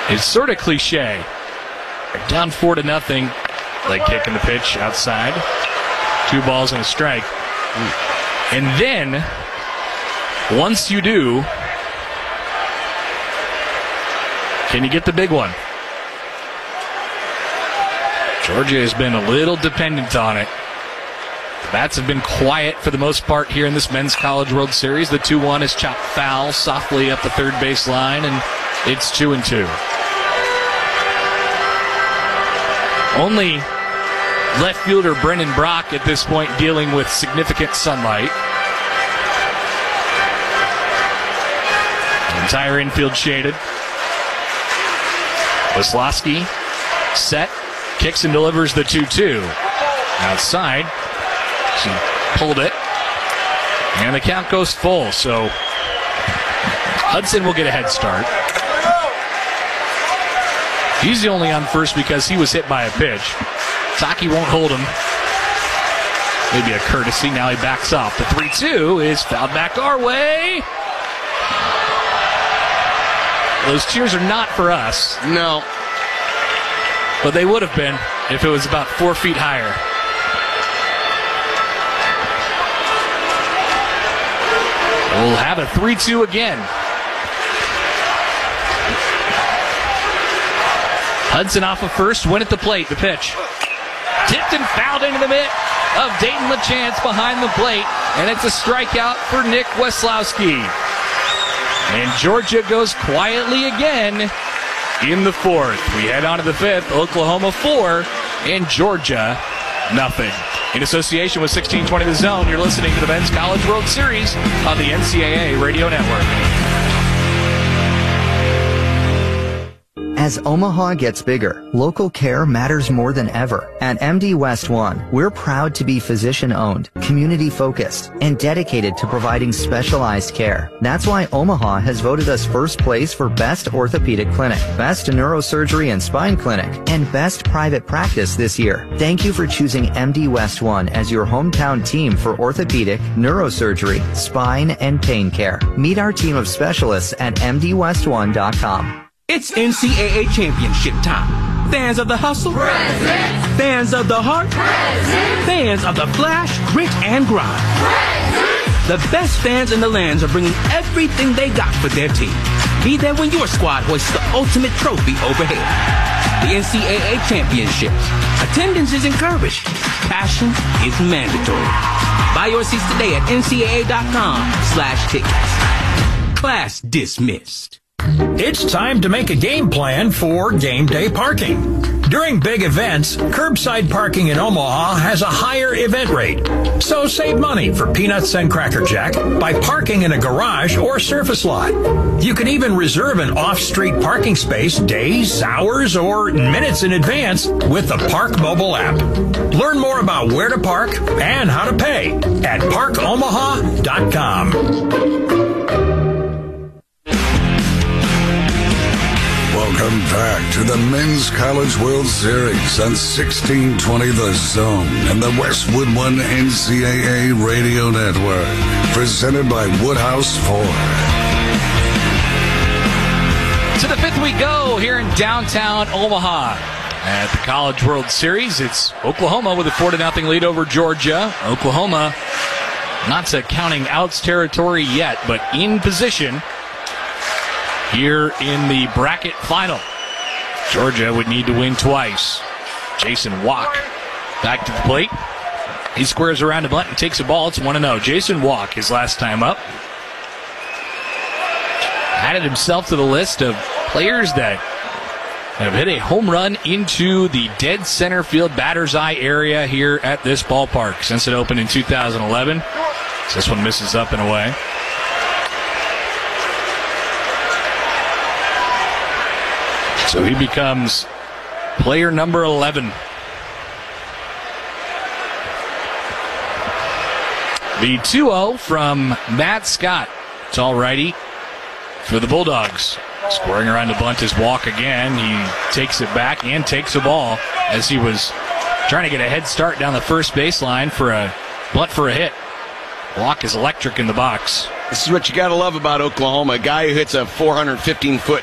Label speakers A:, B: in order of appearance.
A: It's sort of cliche. Down 4-0. Leg kick in the pitch outside. 2 balls and a strike. And then, once you do, can you get the big one? Georgia has been a little dependent on it. The bats have been quiet for the most part here in this Men's College World Series. The 2-1 is chopped foul softly up the third base line, and it's 2-2. Only left fielder Brendan Brock at this point dealing with significant sunlight. The entire infield shaded. Wisłowski set, kicks and delivers the 2-2. Outside, she pulled it, and the count goes full. So Hudson will get a head start. He's the only on first because he was hit by a pitch. Taki won't hold him. Maybe a courtesy. Now he backs off. The 3-2 is fouled back our way. Those cheers are not for us.
B: No.
A: But they would have been if it was about 4 feet higher. We'll have a 3-2 again. Hudson off of first, win at the plate, the pitch. Tipped and fouled into the mitt of Dayton LaChance behind the plate, and it's a strikeout for Nick Wisłowski. And Georgia goes quietly again in the 4th. We head on to the 5th, Oklahoma 4, and Georgia nothing. In association with 1620 The Zone, you're listening to the Men's College World Series on the NCAA Radio Network.
C: As Omaha gets bigger, local care matters more than ever. At MD West One, we're proud to be physician-owned, community-focused, and dedicated to providing specialized care. That's why Omaha has voted us first place for Best Orthopedic Clinic, Best Neurosurgery and Spine Clinic, and Best Private Practice this year. Thank you for choosing MD West One as your hometown team for orthopedic, neurosurgery, spine, and pain care. Meet our team of specialists at mdwest1.com.
D: It's NCAA championship time. Fans of the hustle? Present. Fans of the heart? Present. Fans of the flash, grit, and grind? Present. The best fans in the lands are bringing everything they got for their team. Be there when your squad hoists the ultimate trophy overhead. The NCAA championships. Attendance is encouraged. Passion is mandatory. Buy your seats today at ncaa.com/tickets. Class dismissed.
E: It's time to make a game plan for game day parking. During big events, curbside parking in Omaha has a higher event rate. So save money for peanuts and Cracker Jack by parking in a garage or surface lot. You can even reserve an off-street parking space days, hours, or minutes in advance with the Park mobile app. Learn more about where to park and how to pay at parkomaha.com.
F: Welcome back to the Men's College World Series on 1620 The Zone and the Westwood One NCAA Radio Network. Presented by Woodhouse Ford.
A: To the 5th we go here in downtown Omaha. At the College World Series, it's Oklahoma with a 4-0 lead over Georgia. Oklahoma not to counting outs territory yet, but in position here in the bracket final. Georgia would need to win twice. Jason Walk back to the plate. He squares around to bunt and takes a ball. It's 1-0. Jason Walk, his last time up, added himself to the list of players that have hit a home run into the dead center field batter's eye area here at this ballpark since it opened in 2011. So this one misses up and away. So he becomes player number 11. The 2-0 from Matt Scott. It's all righty for the Bulldogs. Scoring around to bunt is Walk again. He takes it back and takes a ball as he was trying to get a head start down the first baseline for a bunt for a hit. Walk is electric in the box.
B: This is what you got to love about Oklahoma. A guy who hits a 415-foot